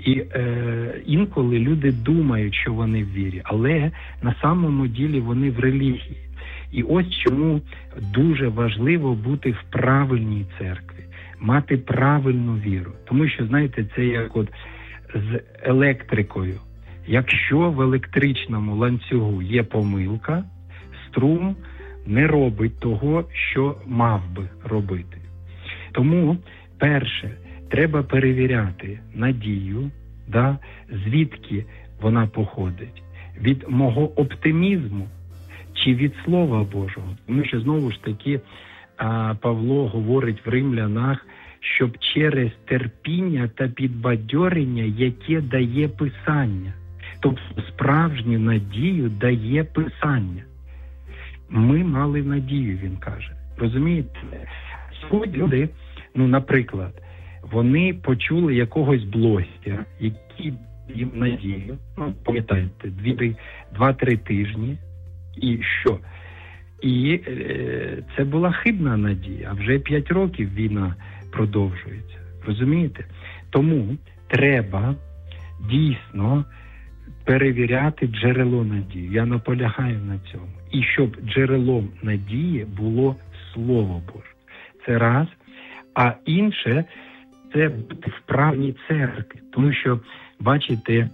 І інколи люди думають, що вони в вірі, але на самому ділі вони в релігії. І ось чому дуже важливо бути в правильній церкві, мати правильну віру. Тому що, знаєте, це як от з електрикою. Якщо в електричному ланцюгу є помилка, струм не робить того, що мав би робити. Тому, перше, треба перевіряти надію, звідки вона походить. Від мого оптимізму чи від Слова Божого. Тому що, знову ж таки, Павло говорить в Римлянах, щоб через терпіння та підбадьорення, яке дає Писання. Тобто справжню надію дає Писання. Ми мали надію, він каже. Розумієте? Сьогодні люди, наприклад, вони почули якогось блогера, який їм надію, пам'ятаєте, 2-3 тижні, і що? І це була хибна надія, а вже 5 років війна продовжується. Розумієте? Тому треба дійсно перевіряти джерело надії. Я наполягаю на цьому. І щоб джерелом надії було Слово Боже. Це раз. А інше – це бути в правній церкві. Тому що, бачите,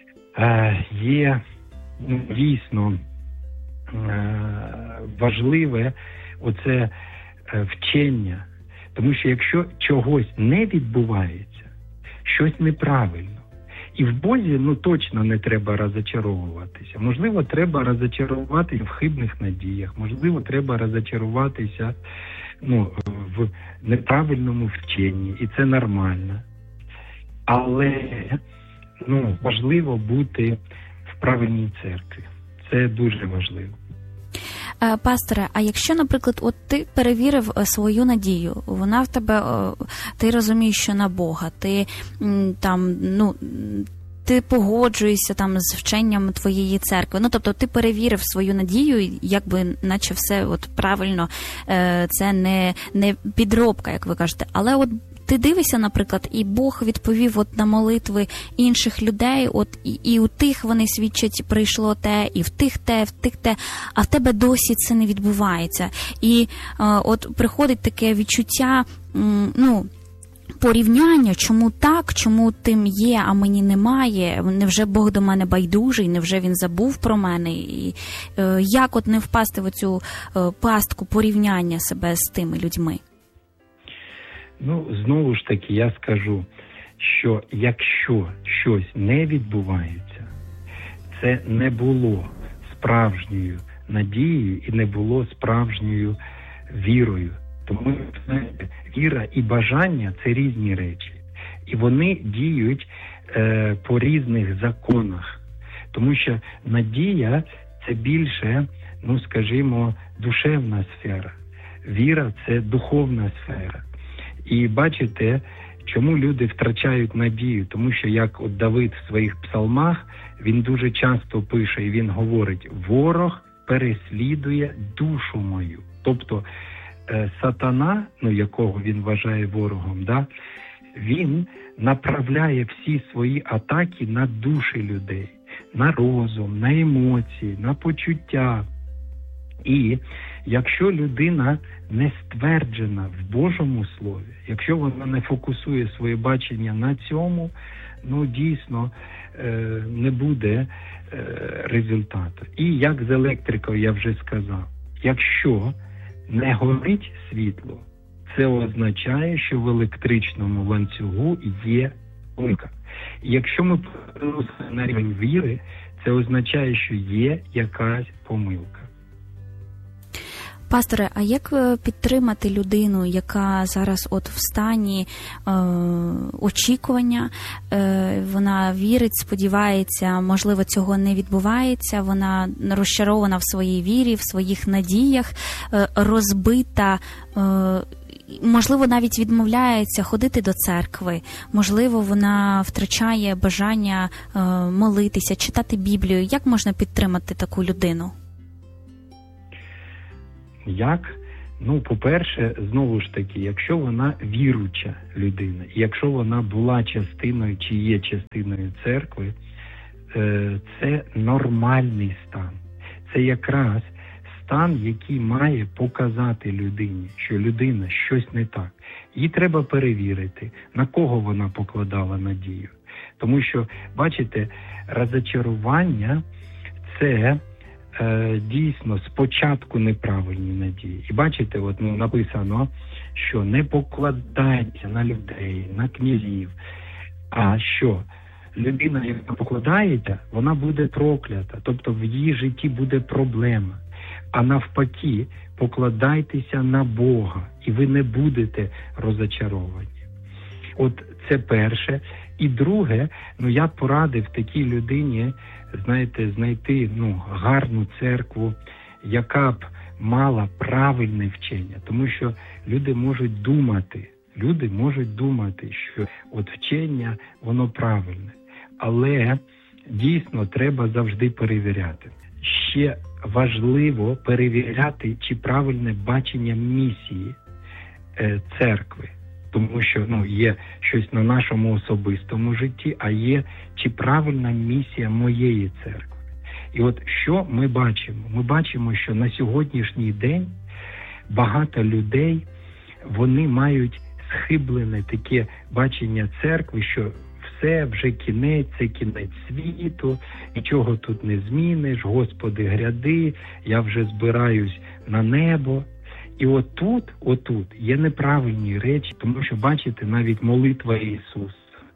є дійсно важливе оце вчення. Тому що якщо чогось не відбувається, щось неправильно. І в Бозі, точно не треба розочаровуватися. Можливо, треба розочаруватися в хибних надіях. Можливо, треба розочаруватися в неправильному вченні. І це нормально. Але важливо бути в правильній церкві. Це дуже важливо. Пасторе, а якщо, наприклад, ти перевірив свою надію, вона в тебе, ти розумієш, що на Бога, ти ти погоджуєшся з вченням твоєї церкви, тобто ти перевірив свою надію, якби наче все правильно, це не підробка, як ви кажете, але ти дивишся, наприклад, і Бог відповів на молитви інших людей, і у тих вони свідчать, прийшло те, і в тих те, а в тебе досі це не відбувається. І приходить таке відчуття, порівняння, чому так, чому тим є, а мені немає, невже Бог до мене байдужий, невже він забув про мене, і як не впасти в цю пастку порівняння себе з тими людьми? Знову ж таки, я скажу, що якщо щось не відбувається, це не було справжньою надією і не було справжньою вірою. Тому, знаєте, віра і бажання – це різні речі. І вони діють по різних законах. Тому що надія – це більше, скажімо, душевна сфера. Віра – це духовна сфера. І бачите, чому люди втрачають надію? Тому що, як Давид в своїх псалмах, він дуже часто пише, і він говорить: «Ворог переслідує душу мою». Тобто сатана, якого він вважає ворогом, він направляє всі свої атаки на душі людей, на розум, на емоції, на почуття. І якщо людина не стверджена в Божому Слові, якщо вона не фокусує своє бачення на цьому, дійсно не буде результату. І як з електрикою я вже сказав, якщо не горить світло, це означає, що в електричному ланцюгу є помилка. І якщо ми переносимо на рівень віри, це означає, що є якась помилка. Пасторе, а як підтримати людину, яка зараз в стані очікування, вона вірить, сподівається, можливо, цього не відбувається, вона розчарована в своїй вірі, в своїх надіях, розбита, можливо, навіть відмовляється ходити до церкви, можливо, вона втрачає бажання молитися, читати Біблію. Як можна підтримати таку людину? Як? Ну, по-перше, знову ж таки, якщо вона віруюча людина, і якщо вона була частиною чи є частиною церкви, це нормальний стан. Це якраз стан, який має показати людині, що людина щось не так. Їй треба перевірити, на кого вона покладала надію. Тому що, бачите, розчарування – це дійсно спочатку неправильні надії. І бачите, от написано, що не покладайтеся на людей, на князів, а що людина, яка покладається, вона буде проклята, тобто в її житті буде проблема. А навпаки, покладайтеся на Бога, і ви не будете розчаровані. От це перше. І друге, я б порадив такій людині, знаєте, знайти гарну церкву, яка б мала правильне вчення. Тому що люди можуть думати, що от вчення, воно правильне. Але дійсно треба завжди перевіряти. Ще важливо перевіряти, чи правильне бачення місії церкви. Тому що є щось на нашому особистому житті, а є чи правильна місія моєї церкви. І от що ми бачимо? Ми бачимо, що на сьогоднішній день багато людей, вони мають схиблене таке бачення церкви, що все, вже кінець, це кінець світу, нічого тут не зміниш, Господи, гряди, я вже збираюсь на небо. І отут є неправильні речі, тому що, бачите, навіть молитва Ісуса,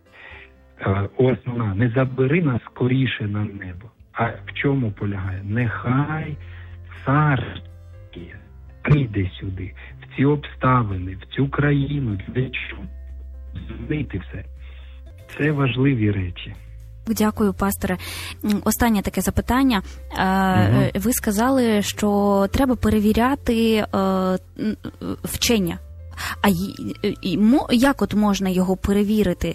основна, не забери нас скоріше на небо. А в чому полягає? Нехай цар прийде сюди, в ці обставини, в цю країну, для чого? Змінити все. Це важливі речі. Дякую, пасторе. Останнє таке запитання. Ви сказали, що треба перевіряти вчення. А як от можна його перевірити?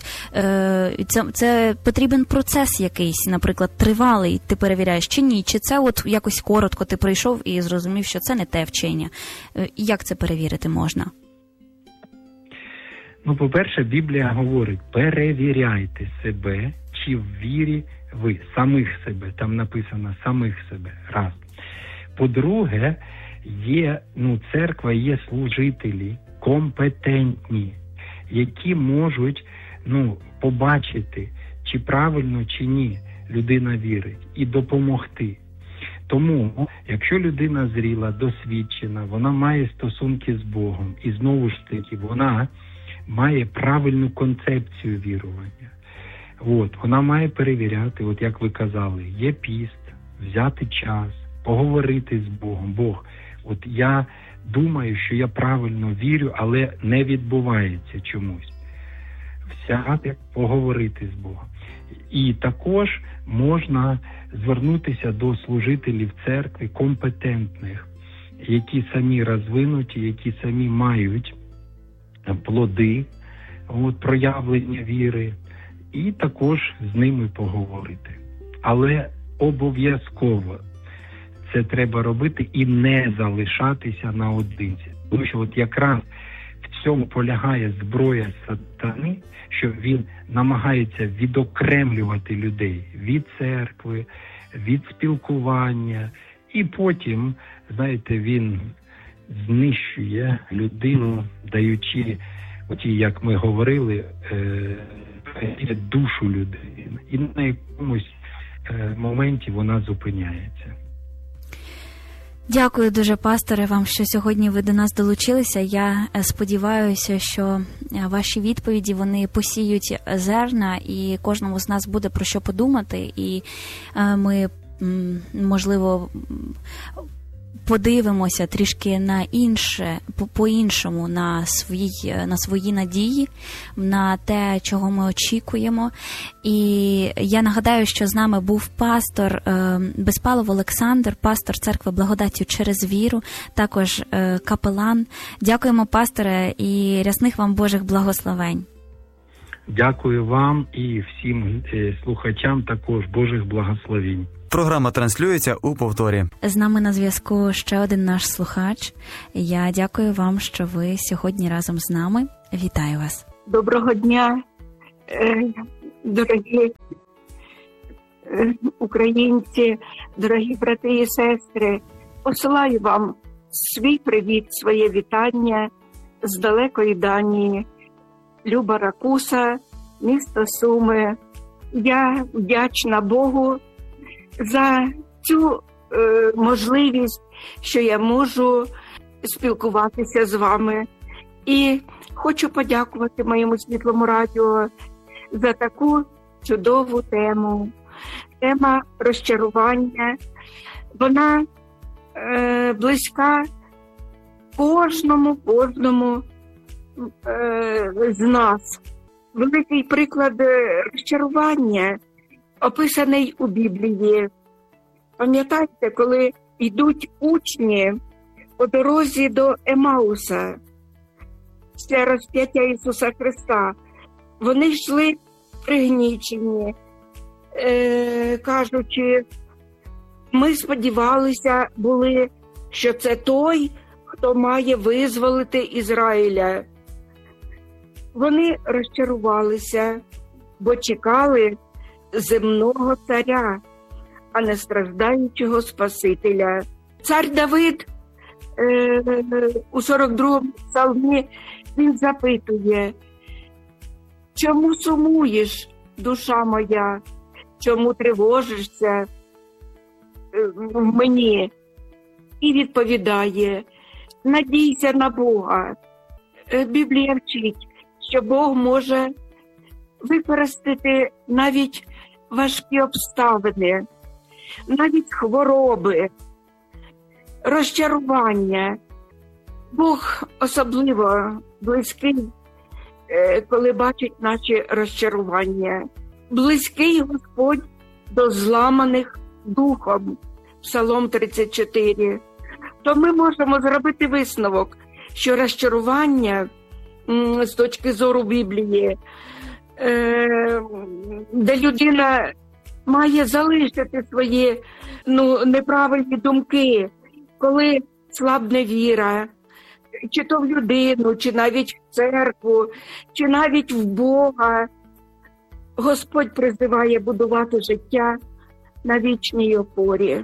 Це потрібен процес якийсь, наприклад, тривалий, ти перевіряєш чи ні? Чи це от якось коротко ти прийшов і зрозумів, що це не те вчення? Як це перевірити можна? По-перше, Біблія говорить, перевіряйте себе, чи в вірі ви, самих себе, там написано самих себе, раз. По-друге, церква є служителі, компетентні, які можуть, побачити, чи правильно, чи ні людина вірить, і допомогти. Тому, якщо людина зріла, досвідчена, вона має стосунки з Богом, і знову ж таки, вона має правильну концепцію вірування. Вона має перевіряти, як ви казали, є піст, взяти час, поговорити з Богом. Бог, я думаю, що я правильно вірю, але не відбувається чомусь. Взяти, поговорити з Богом. І також можна звернутися до служителів церкви компетентних, які самі розвинуті, які самі мають плоди, проявлення віри, і також з ними поговорити. Але обов'язково це треба робити і не залишатися наодинці. Тому що якраз в цьому полягає зброя сатани, що він намагається відокремлювати людей від церкви, від спілкування, і потім, знаєте, він знищує людину, даючи, як ми говорили, душу людини. І на якомусь моменті вона зупиняється. Дякую дуже, пасторе, вам, що сьогодні ви до нас долучилися. Я сподіваюся, що ваші відповіді, вони посіють зерна, і кожному з нас буде про що подумати, і ми, можливо, подивимося трішки на інше, по-іншому, на свої надії, на те, чого ми очікуємо. І я нагадаю, що з нами був пастор Безпалов Олександр, пастор Церкви Благодаттю через віру, також капелан. Дякуємо, пасторе, і рясних вам Божих благословень. Дякую вам і всім слухачам також Божих благословень. Програма транслюється у повторі. З нами на зв'язку ще один наш слухач. Я дякую вам, що ви сьогодні разом з нами. Вітаю вас. Доброго дня, дорогі українці, дорогі брати і сестри. Посилаю вам свій привіт, своє вітання з далекої Данії. Люба Ракуса, місто Суми. Я вдячна Богу за цю можливість, що я можу спілкуватися з вами. І хочу подякувати моєму Світлому радіо за таку чудову тему. Тема розчарування. Вона близька кожному з нас. Великий приклад розчарування описаний у Біблії. Пам'ятаєте, коли йдуть учні по дорозі до Емауса, після розп'яття Ісуса Христа, вони йшли пригнічені, кажучи, ми сподівалися були, що це той, хто має визволити Ізраїля. Вони розчарувалися, бо чекали земного царя, а не страждаючого Спасителя. Цар Давид у 42-му псалмі він запитує: чому сумуєш, душа моя, чому тривожишся в мені? І відповідає: надійся на Бога. Біблія вчить, що Бог може використати навіть важкі обставини, навіть хвороби, розчарування. Бог особливо близький, коли бачить наші розчарування. Близький Господь до зламаних духом. Псалом 34. То ми можемо зробити висновок, що розчарування з точки зору Біблії, де людина має залишити свої неправильні думки, коли слабне віра, чи то в людину, чи навіть в церкву, чи навіть в Бога. Господь призиває будувати життя на вічній опорі.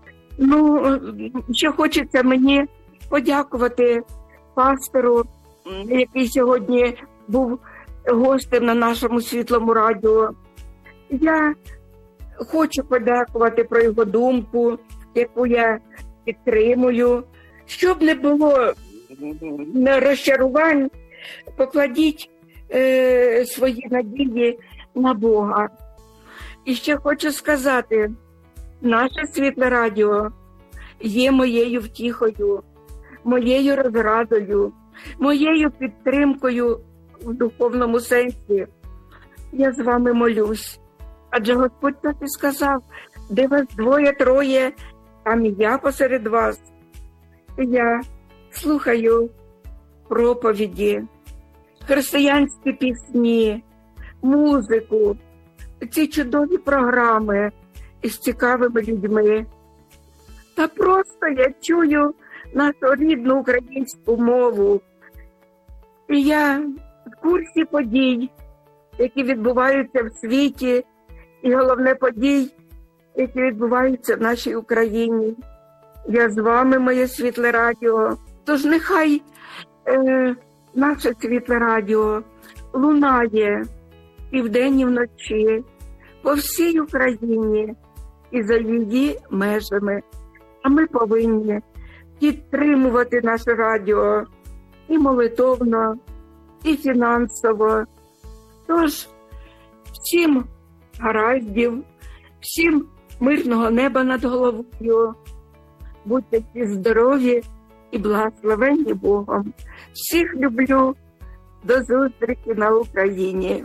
Ще хочеться мені подякувати пастору, який сьогодні був гостем на нашому Світлому радіо. Я хочу подякувати про його думку, яку я підтримую. Щоб не було розчарувань, покладіть свої надії на Бога. І ще хочу сказати, наше Світле радіо є моєю втіхою, моєю розрадою, моєю підтримкою в духовному сенсі. Я з вами молюсь. Адже Господь так і сказав: де вас двоє-троє, там і я посеред вас. Я слухаю проповіді, християнські пісні, музику, ці чудові програми із цікавими людьми. Та просто я чую нашу рідну українську мову. І я в курсі подій, які відбуваються в світі, і головне подій, які відбуваються в нашій Україні. Я з вами, моє Світле радіо. Тож нехай наше Світле радіо лунає і вдень, і вночі по всій Україні і за її межами. А ми повинні підтримувати наше радіо і молитовно, і фінансово. Тож всім гараздів, всім мирного неба над головою. Будьте всі здорові і благословенні Богом. Всіх люблю. До зустрічі на Україні.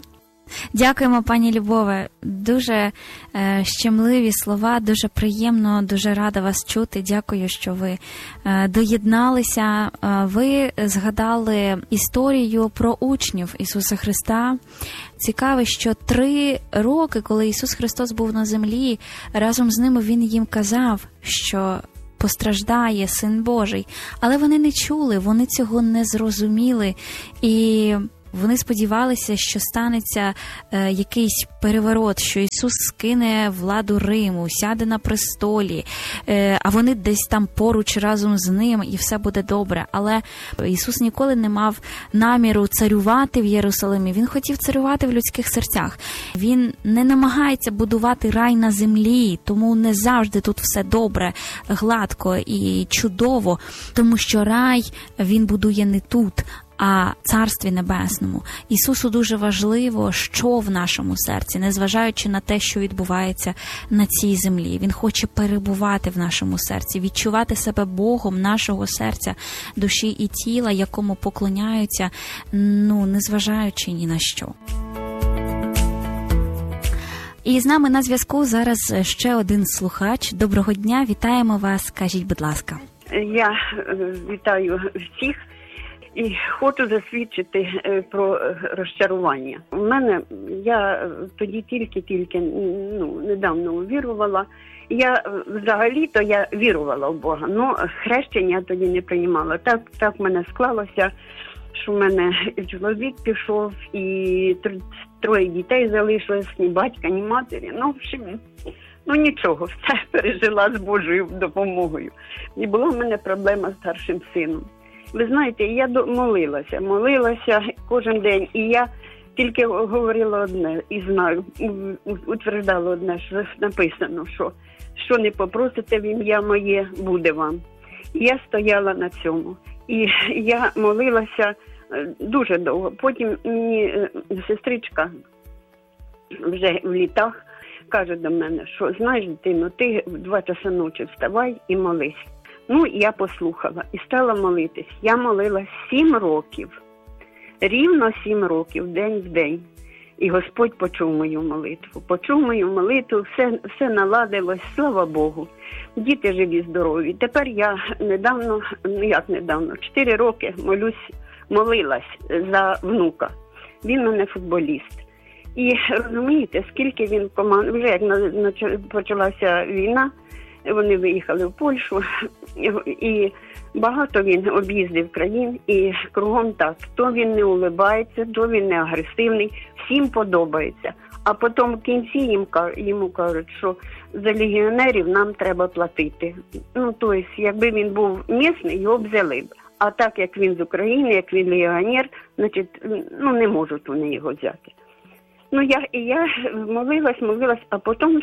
Дякуємо, пані Любове. Дуже щемливі слова, дуже приємно, дуже рада вас чути. Дякую, що ви доєдналися. Ви згадали історію про учнів Ісуса Христа. Цікаво, що 3 роки, коли Ісус Христос був на землі, разом з ними Він їм казав, що постраждає Син Божий. Але вони не чули, вони цього не зрозуміли. І вони сподівалися, що станеться якийсь переворот, що Ісус скине владу Риму, сяде на престолі, а вони десь там поруч разом з ним, і все буде добре. Але Ісус ніколи не мав наміру царювати в Єрусалимі. Він хотів царювати в людських серцях. Він не намагається будувати рай на землі, тому не завжди тут все добре, гладко і чудово, тому що рай він будує не тут, а Царстві Небесному. Ісусу дуже важливо, що в нашому серці, незважаючи на те, що відбувається на цій землі. Він хоче перебувати в нашому серці, відчувати себе Богом нашого серця, душі і тіла, якому поклоняються, незважаючи ні на що. І з нами на зв'язку зараз ще один слухач. Доброго дня, вітаємо вас, кажіть, будь ласка. Я вітаю всіх. І хочу засвідчити про розчарування. У мене, я тоді тільки недавно увірувала. Я взагалі-то я вірувала в Бога, але хрещення я тоді не приймала. Так в мене склалося, що в мене чоловік пішов, і 3 дітей залишилось, ні батька, ні матері. Нічого, все пережила з Божою допомогою. І була в мене проблема з старшим сином. Ви знаєте, я молилася кожен день, і я тільки говорила одне, і знаю, утверждала одне, що написано, що не попросите в ім'я моє, буде вам. І я стояла на цьому. І я молилася дуже довго. Потім мені сестричка вже в літах каже до мене, що знаєш, дитино, ти в 2 часа ночі вставай і молись. Я послухала і стала молитись. Я молилась 7 років, рівно 7 років, день в день. І Господь почув мою молитву, все наладилось, слава Богу. Діти живі, здорові. Тепер я недавно, 4 роки молилась за внука. Він у мене футболіст. І розумієте, скільки він команд, вже як почалася війна, вони виїхали в Польщу, і багато він об'їздив країн, і кругом так. То він не улибається, то він не агресивний, всім подобається. А потім в кінці йому кажуть, що за легіонерів нам треба платити. Тобто, якби він був місний, його б взяли б. А так, як він з України, як він легіонер, значить, не можуть вони його взяти. Я молилась, а потім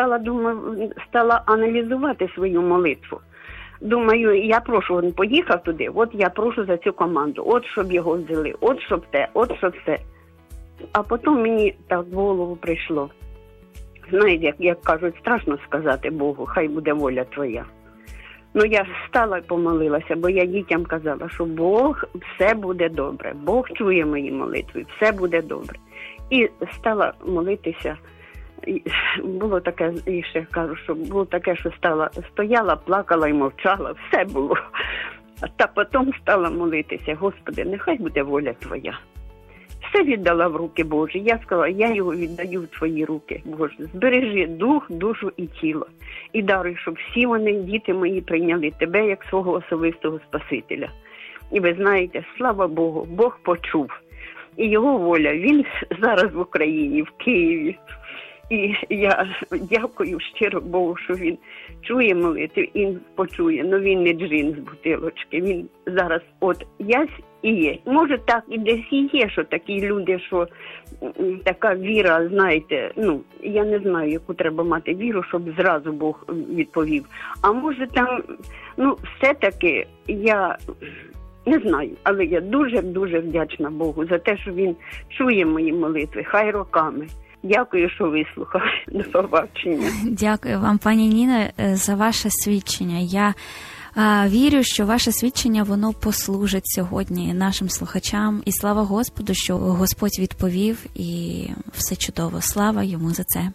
стала аналізувати свою молитву. Думаю, я прошу, він поїхав туди, от я прошу за цю команду, от щоб його взяли, от щоб те, от щоб все. А потім мені так в голову прийшло. Знаєте, як кажуть, страшно сказати Богу, хай буде воля твоя. Я стала і помолилася, бо я дітям казала, що Бог, все буде добре, Бог чує мої молитви, все буде добре. І стала молитися. Було таке, і ще кажу, що було таке, що стояла, плакала і мовчала, все було. Та потім стала молитися, Господи, нехай буде воля Твоя. Все віддала в руки Божі. Я сказала, я його віддаю в Твої руки, Боже. Збережи дух, душу і тіло. І даруй, щоб всі вони, діти мої, прийняли Тебе як свого особистого Спасителя. І ви знаєте, слава Богу, Бог почув. І його воля, він зараз в Україні, в Києві. І я дякую щиро Богу, що він чує молитви, він почує, але він не джин з бутилочки, він зараз ясь і є. Може так і десь і є, що такі люди, що така віра, знаєте, я не знаю, яку треба мати віру, щоб зразу Бог відповів. А може там, все-таки я не знаю, але я дуже-дуже вдячна Богу за те, що він чує мої молитви, хай роками. Дякую, що вислухали. До побачення. Дякую вам, пані Ніно, за ваше свідчення. Я Вірю, що ваше свідчення, воно послужить сьогодні нашим слухачам. І слава Господу, що Господь відповів, і все чудово. Слава йому за це.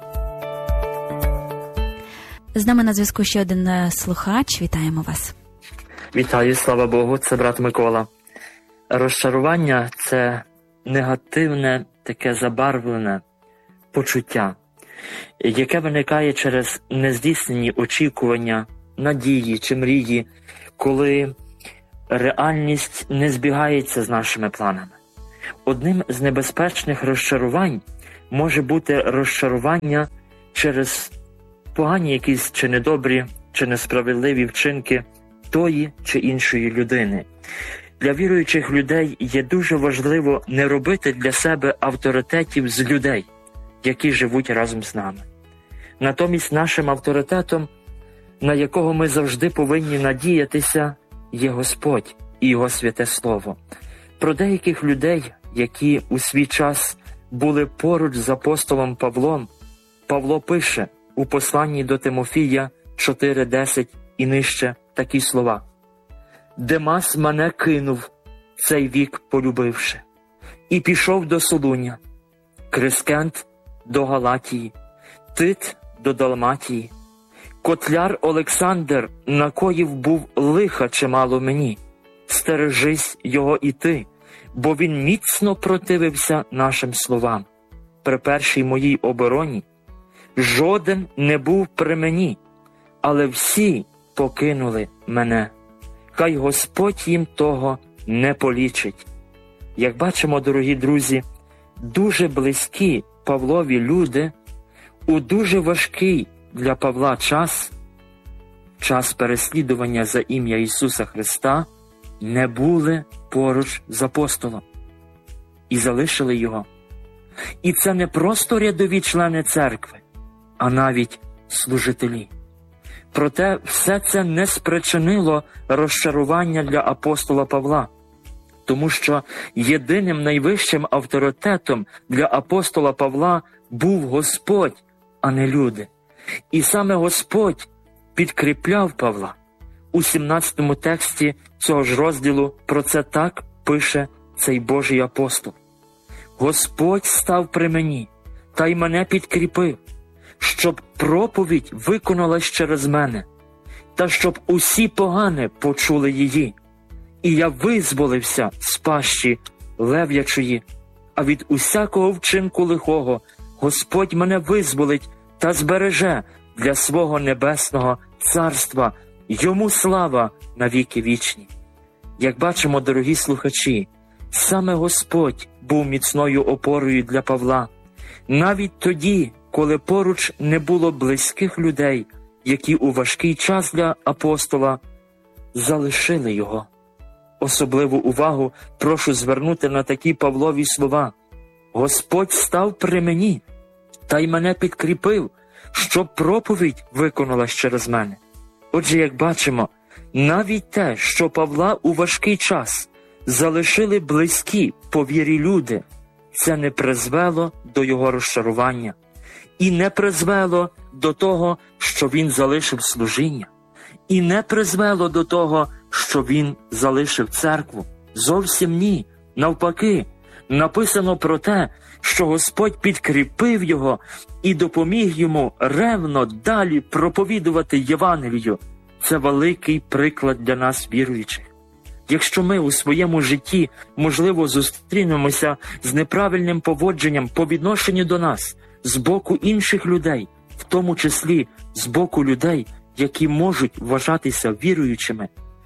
З нами на зв'язку ще один слухач. Вітаємо вас. Вітаю, слава Богу, це брат Микола. Розчарування – це негативне, таке забарвлене почуття, яке виникає через нездійснені очікування, надії чи мрії, коли реальність не збігається з нашими планами. Одним з небезпечних розчарувань може бути розчарування через погані якісь чи недобрі, чи несправедливі вчинки тої чи іншої людини. Для віруючих людей є дуже важливо не робити для себе авторитетів з людей, які живуть разом з нами. Натомість нашим авторитетом, на якого ми завжди повинні надіятися, є Господь і Його святе Слово. Про деяких людей, які у свій час були поруч з апостолом Павлом, Павло пише у посланні до Тимофія 4:10 і нижче такі слова: «Демас мене кинув, цей вік полюбивши, і пішов до Солуня, Крискент до Галатії, Тит до Далматії. Котляр Олександр накоїв був лиха чимало мені. Стережись його і ти, бо він міцно противився нашим словам. При першій моїй обороні жоден не був при мені, але всі покинули мене. Хай Господь їм того не полічить». Як бачимо, дорогі друзі, дуже близькі Павлові люди у дуже важкий для Павла час переслідування за ім'я Ісуса Христа, не були поруч з апостолом і залишили його. І це не просто рядові члени церкви, а навіть служителі. Проте все це не спричинило розчарування для апостола Павла, тому що єдиним найвищим авторитетом для апостола Павла був Господь, а не люди. І саме Господь підкріпляв Павла. У 17-му тексті цього ж розділу про це так пише цей Божий апостол: «Господь став при мені, та й мене підкріпив, щоб проповідь виконалась через мене, та щоб усі погани почули її. І я визволився з пащі лев'ячої, а від усякого вчинку лихого Господь мене визволить та збереже для свого небесного царства. Йому слава на віки вічні». Як бачимо, дорогі слухачі, саме Господь був міцною опорою для Павла, навіть тоді, коли поруч не було близьких людей, які у важкий час для апостола залишили його. Особливу увагу прошу звернути на такі Павлові слова: «Господь став при мені, та й мене підкріпив, щоб проповідь виконалась через мене». Отже, як бачимо, навіть те, що Павла у важкий час залишили близькі по вірі люди, це не призвело до його розчарування і не призвело до того, що він залишив служіння, і не призвело до того, що він залишив церкву. Зовсім ні. Навпаки, написано про те, що Господь підкріпив його і допоміг йому ревно далі проповідувати Євангелію. Це великий приклад для нас, віруючих. Якщо ми у своєму житті, можливо, зустрінемося з неправильним поводженням по відношенню до нас, з боку інших людей, в тому числі з боку людей, які можуть вважатися віруючими,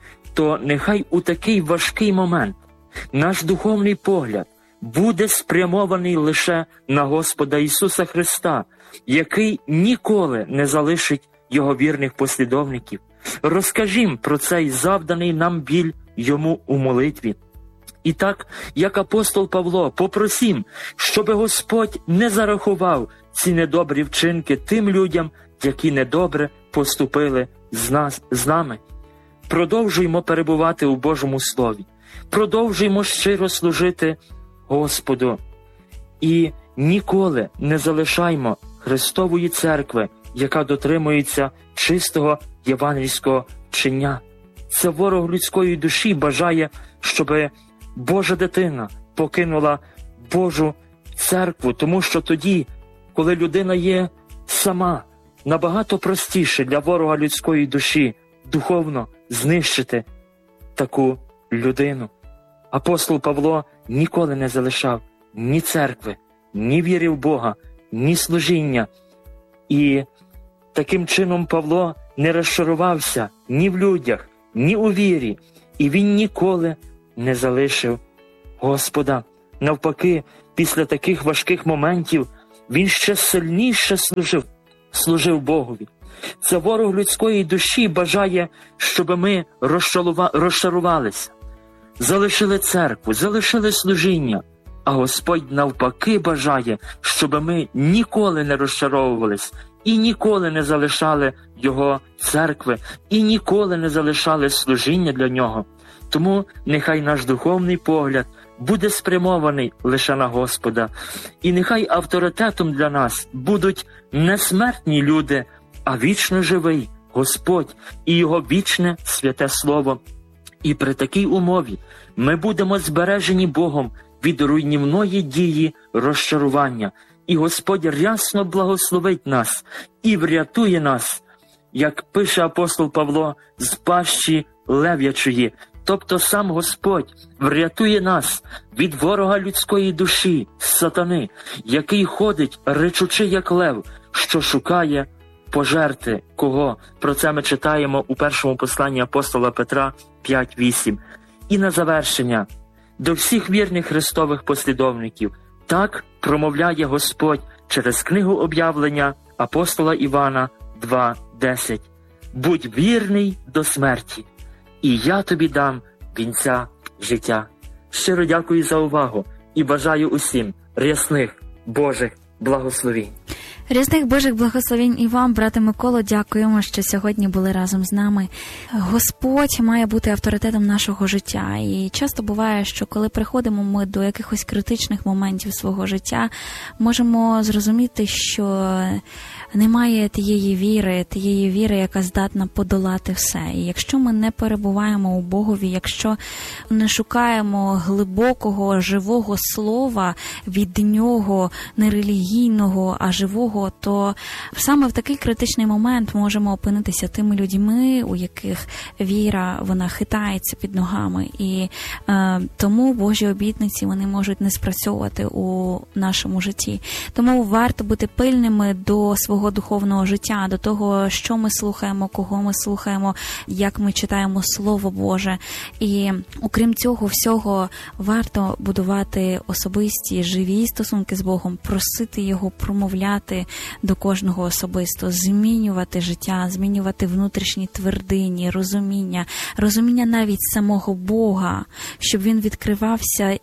то нехай у такий важкий момент наш духовний погляд буде спрямований лише на Господа Ісуса Христа, який ніколи не залишить Його вірних послідовників. Розкажімо про цей завданий нам біль Йому у молитві. І так, як апостол Павло, попросім, щоб Господь не зарахував ці недобрі вчинки тим людям, які недобре поступили з нами. Продовжуємо перебувати у Божому Слові, продовжуємо щиро служити Господу і ніколи не залишаймо Христової церкви, яка дотримується чистого євангельського вчення. Це ворог людської душі бажає, щоб Божа дитина покинула Божу церкву, тому що тоді, коли людина є сама, набагато простіше для ворога людської душі духовно знищити таку людину. Апостол Павло ніколи не залишав ні церкви, ні віри в Бога, ні служіння. І таким чином Павло не розчарувався ні в людях, ні у вірі. І він ніколи не залишив Господа. Навпаки, після таких важких моментів він ще сильніше служив Богові. Це ворог людської душі бажає, щоб ми розчарувалися, залишили церкву, залишили служіння. А Господь навпаки бажає, щоб ми ніколи не розчаровувались і ніколи не залишали Його церкви, і ніколи не залишали служіння для Нього. Тому нехай наш духовний погляд буде спрямований лише на Господа. І нехай авторитетом для нас будуть не смертні люди, а вічно живий Господь і Його вічне святе Слово. І при такій умові ми будемо збережені Богом від руйнівної дії розчарування. І Господь рясно благословить нас і врятує нас, як пише апостол Павло, з пащі лев'ячої. Тобто сам Господь врятує нас від ворога людської душі, сатани, який ходить, ричучи як лев, що шукає пожерти кого. Про це ми читаємо у першому посланні апостола Петра 5:8. І на завершення, до всіх вірних Христових послідовників, так промовляє Господь через книгу об'явлення апостола Івана 2:10. «Будь вірний до смерті, і я тобі дам вінця життя». Щиро дякую за увагу і бажаю усім рясних Божих благословінь. Різних Божих благословень і вам, брате Миколо, дякуємо, що сьогодні були разом з нами. Господь має бути авторитетом нашого життя. І часто буває, що коли приходимо ми до якихось критичних моментів свого життя, можемо зрозуміти, що немає тієї віри, яка здатна подолати все. І якщо ми не перебуваємо у Богові, якщо не шукаємо глибокого, живого слова від Нього, не релігійного, а живого, то саме в такий критичний момент можемо опинитися тими людьми, у яких віра, вона хитається під ногами. І тому Божі обітниці, вони можуть не спрацьовувати у нашому житті. Тому варто бути пильними до свого духовного життя, до того, що ми слухаємо, кого ми слухаємо, як ми читаємо Слово Боже. І окрім цього всього, варто будувати особисті, живі стосунки з Богом, просити Його промовляти до кожного особисто, змінювати життя, змінювати внутрішні твердині, розуміння навіть самого Бога, щоб Він відкривався,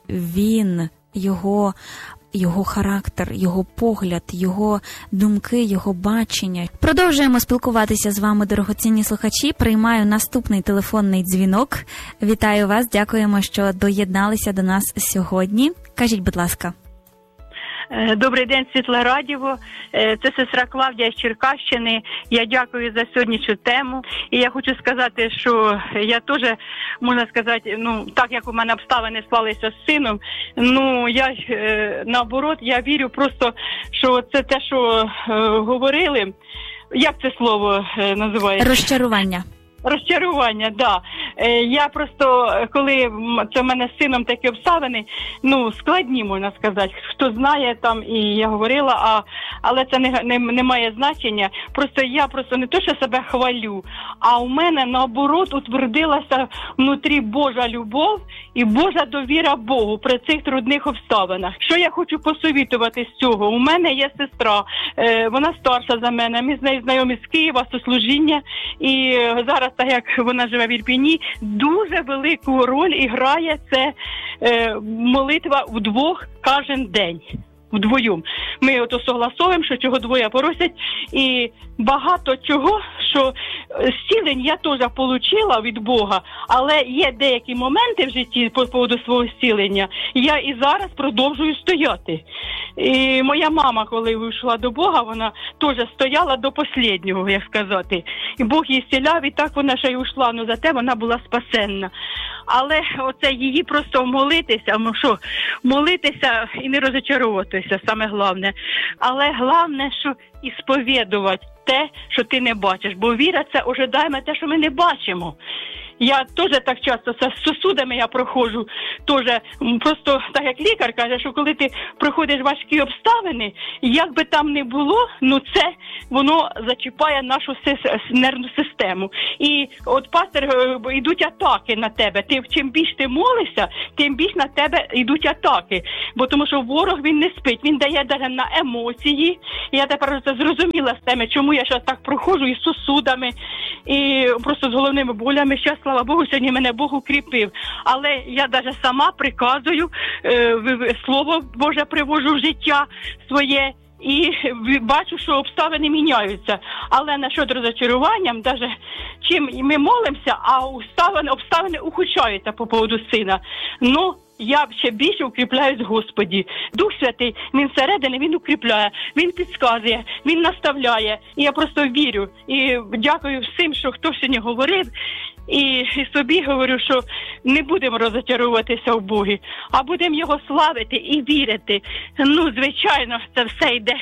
Його характер, Його погляд, Його думки, Його бачення. Продовжуємо спілкуватися з вами, дорогоцінні слухачі. Приймаю наступний телефонний дзвінок. Вітаю вас, дякуємо, що доєдналися до нас сьогодні. Кажіть, будь ласка. Добрий день, Світле Радіво. Це сестра Клавдія з Черкащини. Я дякую за сьогоднішню тему. І я хочу сказати, що я теж, можна сказати, так як у мене обставини склалися з сином, я наоборот, я вірю просто, що це те, що говорили, як це слово називається? Розчарування, да. Я просто, коли це в мене з сином такі обставини, складні, можна сказати. Хто знає там, і я говорила, але це не має значення. Я не то, що себе хвалю, а у мене, наоборот, утвердилася внутрі Божа любов і Божа довіра Богу при цих трудних обставинах. Що я хочу посовітувати з цього? У мене є сестра, вона старша за мене, ми з нею знайомі з Києва, сослужіння, і зараз, так як вона живе в Ірпіні, дуже велику роль грає це молитва вдвох кожен день. Вдвоєм. Ми согласовуємо, що чого двоє просять, і багато чого, що зцілень я теж отримала від Бога, але є деякі моменти в житті по поводу свого зцілення, я і зараз продовжую стояти. І моя мама, коли вийшла до Бога, вона теж стояла до останнього, як сказати. І Бог її зціляв, і так вона ще й ушла, але зате вона була спасенна. Але оце її просто молитися, молитися і не розочаровуватися, саме головне. Але головне, що і сповідувати те, що ти не бачиш. Бо віра – це ожидаємо те, що ми не бачимо. Я теж так часто з сосудами я проходжу, теж просто так як лікар каже, що коли ти проходиш важкі обставини, як би там не було, це воно зачіпає нашу нервну систему. І от пастор, йдуть атаки на тебе. Чим більше ти молишся, тим більше на тебе йдуть атаки. Бо тому що ворог, він не спить, він дає навіть на емоції. І я тепер це зрозуміла з теми, чому я зараз так проходжу із сосудами, і просто з головними болями. Зараз, слава Богу, сьогодні мене Бог укріпив. Але я навіть сама приказую, Слово Боже привожу в життя своє, і бачу, що обставини міняються. Але насчет розчарування, навіть чим ми молимося, а обставини ухудшаються по поводу сина. Я ще більше укріпляюсь в Господі. Дух Святий, він всередині, він укріпляє, він підказує, він наставляє. І я просто вірю. І дякую всім, що хто сьогодні говорив. І собі говорю, що не будемо розчаруватися в Богі, а будемо Його славити і вірити. Звичайно, це все йде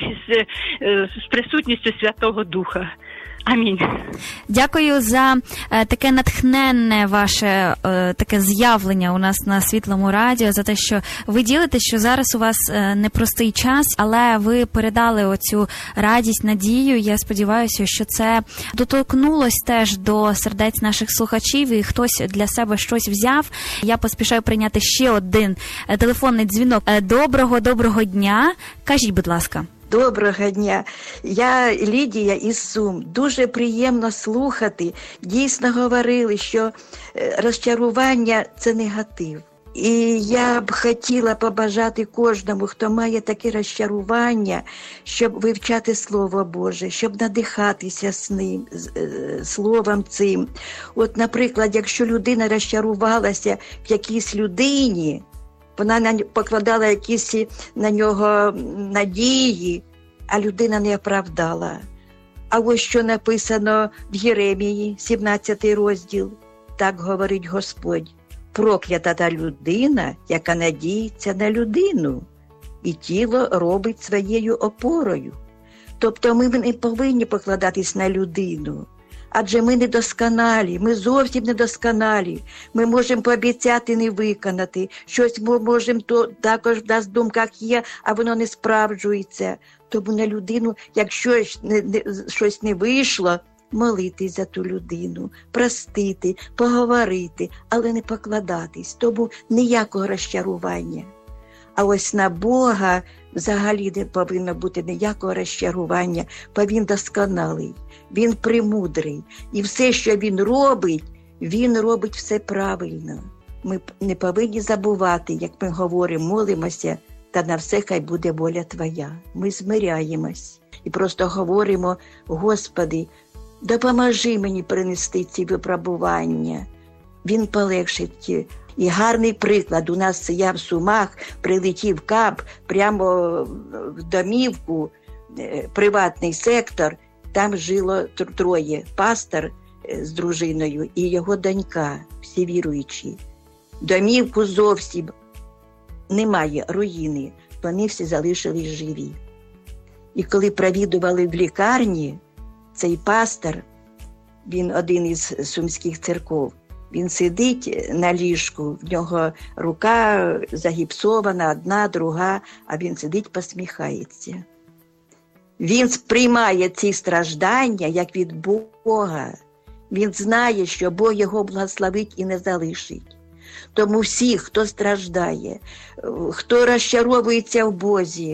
з присутністю Святого Духа. Амінь. Дякую за таке натхненне ваше таке з'явлення у нас на Світлому радіо, за те, що ви ділитесь, що зараз у вас непростий час, але ви передали оцю радість, надію. Я сподіваюся, що це доторкнулось теж до сердець наших слухачів і хтось для себе щось взяв. Я поспішаю прийняти ще один телефонний дзвінок. Доброго дня. Кажіть, будь ласка. Доброго дня. Я Лідія із Сум. Дуже приємно слухати. Дійсно говорили, що розчарування – це негатив. І я б хотіла побажати кожному, хто має таке розчарування, щоб вивчати Слово Боже, щоб надихатися з ним, Словом цим. От, наприклад, якщо людина розчарувалася в якійсь людині, вона покладала якісь на нього надії, а людина не оправдала. А ось що написано в Єремії, 17 розділ. Так говорить Господь: проклята та людина, яка надіється на людину, і тіло робить своєю опорою. Тобто ми не повинні покладатись на людину. Адже ми недосконалі, ми зовсім недосконалі. Ми можемо пообіцяти, не виконати. Щось ми можемо, то також в нас в думках є, а воно не справджується. Тому на людину, якщо щось не вийшло, молитись за ту людину, простити, поговорити, але не покладатись. Тому ніякого розчарування. А ось на Бога взагалі не повинно бути ніякого розчарування, бо Він досконалий, Він премудрий. І все, що Він робить все правильно. Ми не повинні забувати, як ми говоримо, молимося, та на все хай буде воля Твоя. Ми змиряємось і просто говоримо: Господи, допоможи мені принести ці випробування. Він полегшить. І гарний приклад. У нас, я в Сумах, прилетів кап прямо в домівку, приватний сектор, там жило троє: пастор з дружиною і його донька, всі віруючі. Домівку зовсім немає, руїни, вони всі залишились живі. І коли провідували в лікарні, цей пастор, він один із сумських церков, він сидить на ліжку, в нього рука загіпсована, одна, друга, а він сидить, посміхається. Він сприймає ці страждання, як від Бога. Він знає, що Бог його благословить і не залишить. Тому всі, хто страждає, хто розчаровується в Бозі,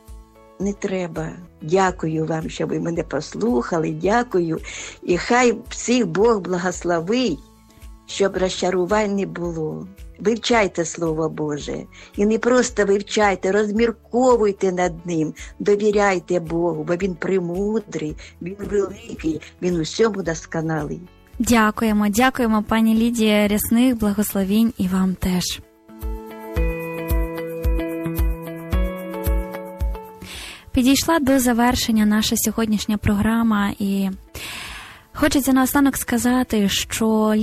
не треба. Дякую вам, що ви мене послухали, дякую. І хай всіх Бог благословить, щоб розчарувань не було. Вивчайте Слово Боже. І не просто вивчайте, розмірковуйте над ним, довіряйте Богу, бо Він премудрий, Він великий, Він у всьому досконалий. Дякуємо, пані Лідія Рясних, благословінь і вам теж. Підійшла до завершення наша сьогоднішня програма, і хочеться наостанок сказати, що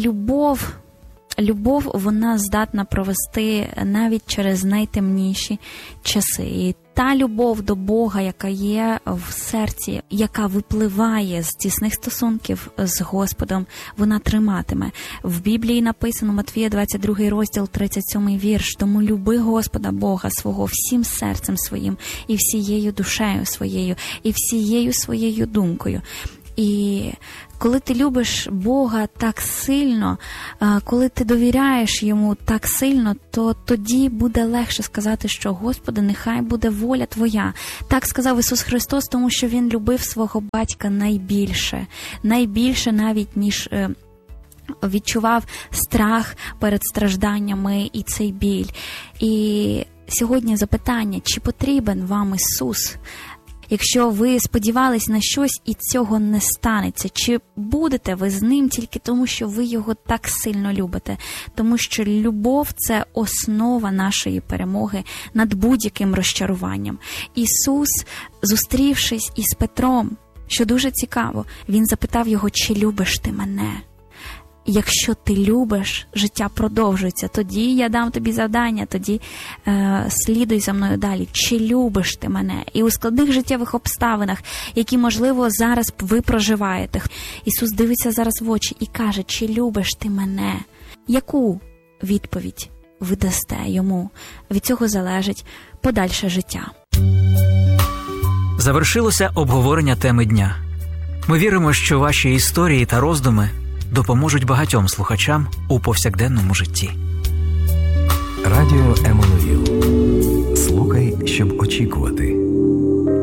любов, вона здатна провести навіть через найтемніші часи. І та любов до Бога, яка є в серці, яка випливає з тісних стосунків з Господом, вона триматиме. В Біблії написано, Матвія 22 розділ, 37 вірш: «Тому люби Господа Бога свого всім серцем своїм, і всією душею своєю, і всією своєю думкою». І коли ти любиш Бога так сильно, коли ти довіряєш Йому так сильно, то тоді буде легше сказати, що «Господи, нехай буде воля Твоя». Так сказав Ісус Христос, тому що Він любив свого батька найбільше навіть, ніж відчував страх перед стражданнями і цей біль. І сьогодні запитання, чи потрібен вам Ісус? Якщо ви сподівались на щось і цього не станеться, чи будете ви з ним тільки тому, що ви його так сильно любите? Тому що любов – це основа нашої перемоги над будь-яким розчаруванням. Ісус, зустрівшись із Петром, що дуже цікаво, Він запитав його, чи любиш ти мене? Якщо ти любиш, життя продовжується. Тоді я дам тобі завдання, тоді слідуй за мною далі. Чи любиш ти мене? І у складних життєвих обставинах, які, можливо, зараз ви проживаєте, Ісус дивиться зараз в очі і каже, чи любиш ти мене? Яку відповідь ви дасте йому? Від цього залежить подальше життя. Завершилося обговорення теми дня. Ми віримо, що ваші історії та роздуми допоможуть багатьом слухачам у повсякденному житті. Радіо Еммануїл.